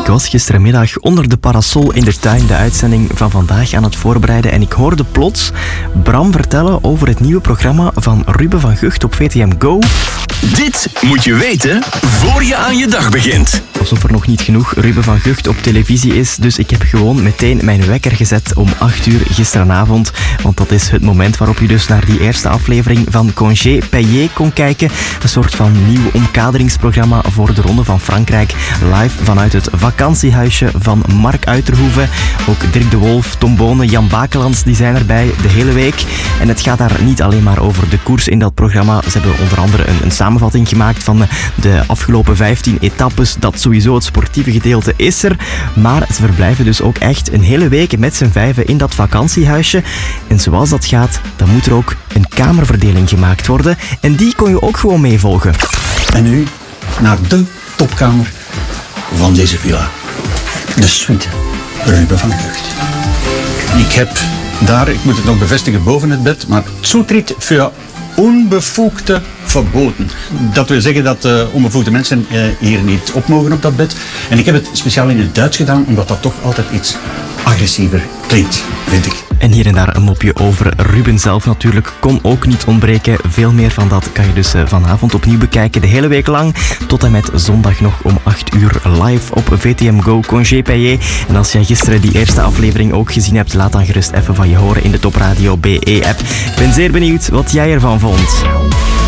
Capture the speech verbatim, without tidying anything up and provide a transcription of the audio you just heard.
was gisterenmiddag onder de parasol in de tuin de uitzending van vandaag aan het voorbereiden en ik hoorde plots Bram vertellen over het nieuwe programma van Ruben van Gucht op V T M Go. Dit moet je weten voor je aan je dag begint. Alsof er nog niet genoeg Ruben van Gucht op televisie is, dus ik heb gewoon meteen mijn wekker gezet om acht uur gisteravond, want dat is het moment waarop je dus naar die eerste aflevering van Congé Payé kon kijken. Een soort van nieuw omkaderingsprogramma voor de Ronde van Frankrijk, live vanuit het vakantiehuisje van Mark Uiterhoeven. Ook Dirk de Wolf, Tom Bonen, Jan Bakelands, die zijn erbij de hele week. En het gaat daar niet alleen maar over de koers in dat programma. Ze hebben onder andere een, een samenvatting gemaakt van de afgelopen vijftien etappes. Dat sowieso het sportieve gedeelte is er. Maar ze verblijven dus ook echt een hele week met z'n vijven in dat vakantiehuisje. En zoals dat gaat, dan moet er ook een kamerverdeling gemaakt worden. En die kon je ook gewoon meevolgen. En nu naar de topkamer van deze villa. De suite Ruben van Gucht. Ik heb daar, ik moet het nog bevestigen boven het bed, maar Zutritt voor onbevoegde verboden. Dat wil zeggen dat uh, onbevoegde mensen uh, hier niet op mogen op dat bed. En ik heb het speciaal in het Duits gedaan, omdat dat toch altijd iets agressiever klinkt, vind ik. En hier en daar een mopje over Ruben zelf natuurlijk kon ook niet ontbreken. Veel meer van dat kan je dus vanavond opnieuw bekijken. De hele week lang tot en met zondag nog om acht uur live op V T M Go Congé Payé. En als jij gisteren die eerste aflevering ook gezien hebt, laat dan gerust even van je horen in de Top Radio B E app. Ik ben zeer benieuwd wat jij ervan vond.